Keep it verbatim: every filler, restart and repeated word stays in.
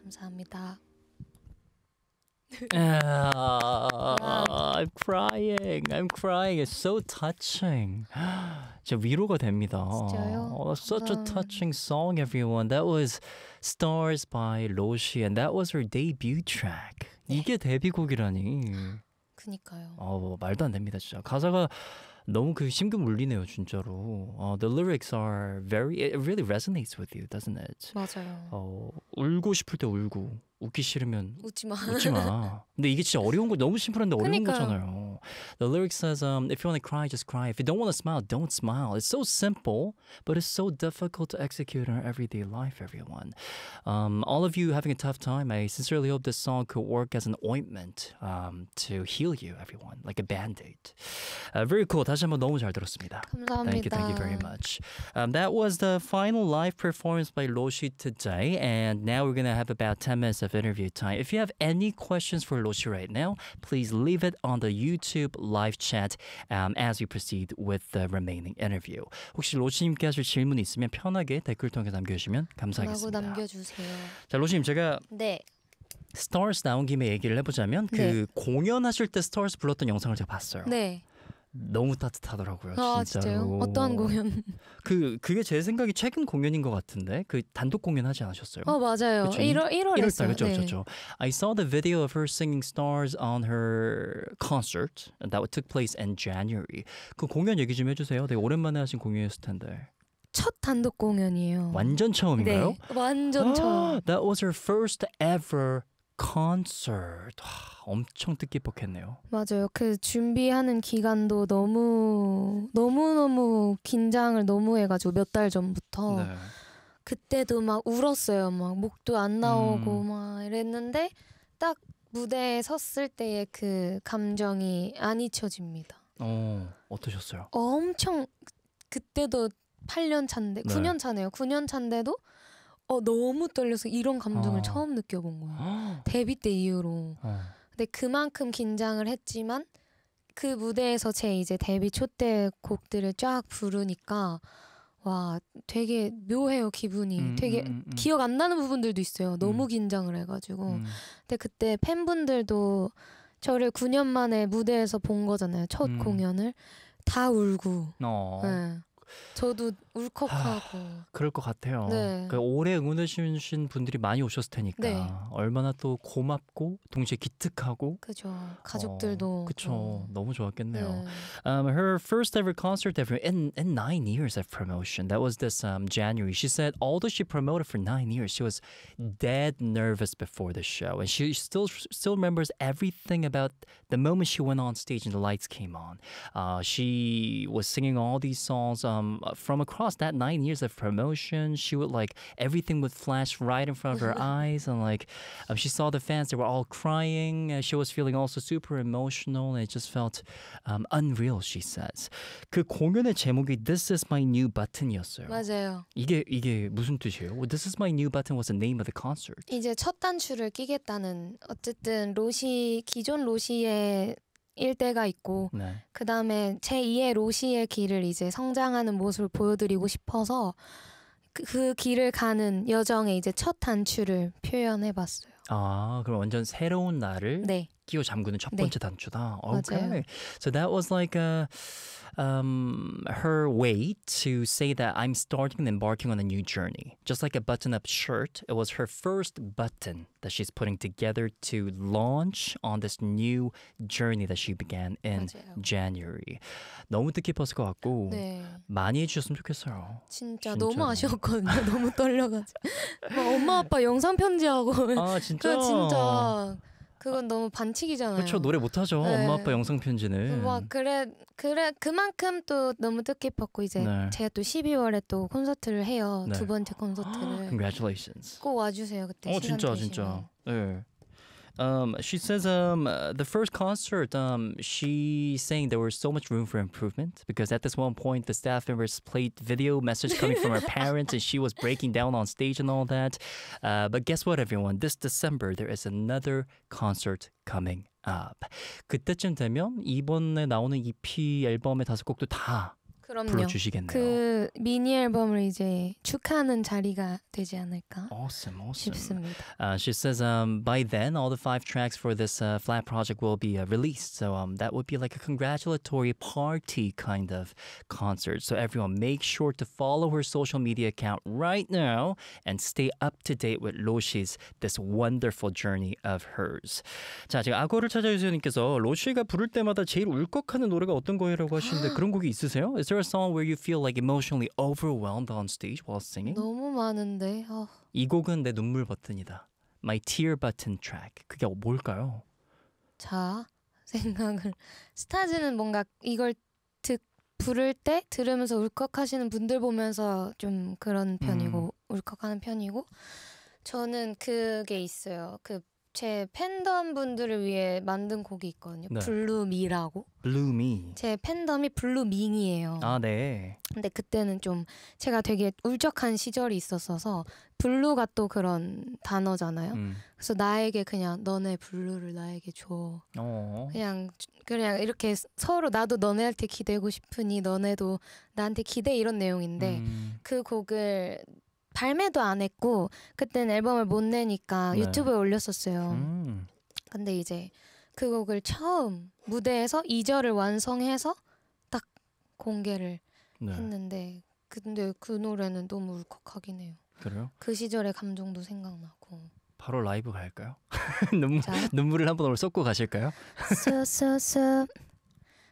감사합니다. Ah, I'm crying. I'm crying. It's so touching. 진짜 위로가 됩니다. 진짜요? Oh, such a 감사합니다. touching song, everyone. That was Stars by 로시, and that was her debut track. 이게 데뷔곡이라니. 그니까요. 어, 말도 안 됩니다, 진짜. 가사가 너무 그 심금 울리네요, 진짜로. 어, the lyrics are very, it really resonates with you, doesn't it? 맞아요. 어, 울고 싶을 때 울고, 웃기 싫으면 웃지 마. 웃지 마. 근데 이게 진짜 어려운 거 너무 심플한데 어려운 그러니까요. 거잖아요. The lyric says, um, if you want to cry, just cry. If you don't want to smile, don't smile. It's so simple, but it's so difficult to execute in our everyday life, everyone. Um, all of you having a tough time, I sincerely hope this song could work as an ointment um, to heal you, everyone, like a band-aid. Uh, very cool. 다시 한번 너무 잘 들었습니다. 감사합니다. Thank you, thank you very much. Um, that was the final live performance by 로시 today, and now we're gonna have about ten minutes of interview time. If you have any questions for 로시 right now, please leave it on the YouTube live chat um, as we proceed with the remaining interview. 혹시 로시님께 하실 질문 있으면 편하게 댓글 통해 남겨주시면 라고 감사하겠습니다. 남겨주세요. 자, 로시님 제가 네. Stars 나온 김에 얘기를 해보자면 그 네. 공연하실 때 Stars 불렀던 영상을 제가 봤어요. 네. 너무 따뜻하더라고요. 아, 진짜로. 진짜요? 어떠한 공연? 그 그게 제 생각이 최근 공연인 것 같은데 그 단독 공연 하지 않으셨어요? 어, 맞아요. 그쵸? 일월 일월에 일월 했어요. 달 그렇죠, 네. 그렇죠. I saw the video of her singing Stars on her concert that took place in January. 그 공연 얘기 좀 해주세요. 되게 오랜만에 하신 공연이었을 텐데. 첫 단독 공연이에요. 완전 처음인가요? 네. 완전 처음. That was her first ever concert. 와, 엄청 뜻깊었겠네요. 맞아요. 그 준비하는 기간도 너무 너무 너무 긴장을 너무 해가지고 몇 달 전부터 네. 그때도 막 울었어요. 막 목도 안 나오고 음. 막 이랬는데 딱 무대에 섰을 때의 그 감정이 안 잊혀집니다. 어, 어떠셨어요? 엄청 그때도 팔 년 차인데 네. 구 년 차네요. 구 년 차인데도 어 너무 떨려서 이런 감정을 어. 처음 느껴본 거예요. 어. 데뷔 때 이후로. 근데 그만큼 긴장을 했지만 그 무대에서 제 이제 데뷔 초 때 곡들을 쫙 부르니까 와 되게 묘해요 기분이. 음, 되게 음, 음. 기억 안 나는 부분들도 있어요. 너무 음. 긴장을 해가지고. 음. 근데 그때 팬분들도 저를 구 년 만에 무대에서 본 거잖아요. 첫 음. 공연을 다 울고. 어. 네. 저도 울컥하고. 그럴 것 같아요. 네. 그 오래 응원해주신 분들이 많이 오셨을 테니까 네. 얼마나 또 고맙고 동시에 기특하고 그죠. 가족들도. 어, 그쵸. 너무 좋았겠네요. 네. Um, her first ever concert ever in, in nine years of promotion. That was this um, January. She said although she promoted for nine years, she was dead nervous before the show, and she still still remembers everything about the moment she went on stage and the lights came on. Uh, she was singing all these songs um, from across that nine years of promotion. She would like everything would flash right in front of her eyes, and like um, she saw the fans; they were all crying. Uh, she was feeling also super emotional, and it just felt um, unreal. She says. 그 공연의 제목이 This Is My New Button이었어요. 맞아요. 이게 이게 무슨 뜻이에요? Well, This Is My New Button was the name of the concert. 이제 첫 단추를 끼겠다는 어쨌든 로시 기존 로시의 일대가 있고 네. 그 다음에 제이의 로시의 길을 이제 성장하는 모습을 보여드리고 싶어서 그, 그 길을 가는 여정의 이제 첫 단추를 표현해봤어요. 아, 그럼 완전 새로운 나를 네. 끼워 잠그는 첫 네. 번째 단추다. Okay. 맞아요. So that was like a, um, her way to say that I'm starting and embarking on a new journey. Just like a button-up shirt, it was her first button that she's putting together to launch on this new journey that she began in 맞아요. January. 너무 뜻깊었을 것 같고 네. 많이 해주셨으면 좋겠어요. 진짜 진짜로. 너무 아쉬웠거든요. 너무 떨려가지고 막 엄마 아빠 영상 편지하고 아 진짜? 그거 진짜 그건 너무 반칙이잖아요. 그렇죠. 노래 못하죠. 네. 엄마 아빠 영상 편지는. 막 그래 그래 그만큼 또 너무 뜻깊었고 이제 네. 제가 또 십이월에 또 콘서트를 해요. 네. 두 번째 콘서트를 Congratulations. 꼭 와주세요 그때 어 시간 진짜 되시면. 진짜. 네. Um, she says um, uh, the first concert, um, she's saying there was so much room for improvement because at this one point the staff members played video message coming from her parents and she was breaking down on stage and all that. Uh, but guess what, everyone? This December there is another concert coming up. 그때쯤 되면 이번에 나오는 이피 앨범의 다섯 곡도 다 그럼요. 불러주시겠네요. 그 미니 앨범을 이제 축하하는 자리가 되지 않을까 Awesome, awesome. 싶습니다. Uh, she says um, by then all the five tracks for this uh, flat project will be uh, released. So um, that would be like a congratulatory party kind of concert. So everyone make sure to follow her social media account right now and stay up to date with 로시's this wonderful journey of hers. 자, 지금 악어를 찾아주세요님께서 로시가 부를 때마다 제일 울컥하는 노래가 어떤 거예요라고 하시는데 그런 곡이 있으세요? Is there a song where you feel like emotionally overwhelmed on stage while singing? 너무 많은데. 아. 이 곡은 내 눈물 버튼이다. My tear button track. 그게 뭘까요? 자, 생각을. 스타즈는 뭔가 이걸 듣 부를 때 들으면서 울컥하시는 분들 보면서 좀 그런 편이고 음. 울컥하는 편이고 저는 그게 있어요. 그 제 팬덤 분들을 위해 만든 곡이 있거든요. 네. 블루미라고. 블루미. 제 팬덤이 블루밍이에요. 아, 네. 근데 그때는 좀 제가 되게 울적한 시절이 있었어서 블루가 또 그런 단어잖아요. 음. 그래서 나에게 그냥 너네 블루를 나에게 줘. 어. 그냥 그냥 이렇게 서로 나도 너네한테 기대고 싶으니 너네도 나한테 기대 이런 내용인데 음. 그 곡을 발매도 안 했고 그때는 앨범을 못 내니까 네. 유튜브에 올렸었어요. 음. 근데 이제 그 곡을 처음 무대에서 이 절을 완성해서 딱 공개를 네. 했는데 근데 그 노래는 너무 울컥하긴 해요. 그래요? 그 시절의 감정도 생각나고. 바로 라이브 갈까요? 눈물, 자. 눈물을 한번 오늘 쏟고 가실까요? 쏘쏘쏘